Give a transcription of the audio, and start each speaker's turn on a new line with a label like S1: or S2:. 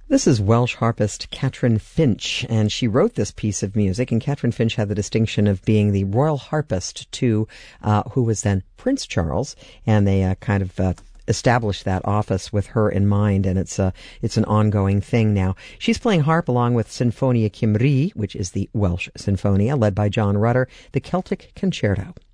S1: This is Welsh harpist Catherine Finch, and she wrote this piece of music, and Catherine Finch had the distinction of being the royal harpist to who was then Prince Charles, and they kind of established that office with her in mind, and it's an ongoing thing now. She's playing harp along with Sinfonia Cymru, which is the Welsh Sinfonia, led by John Rutter, the Celtic Concerto.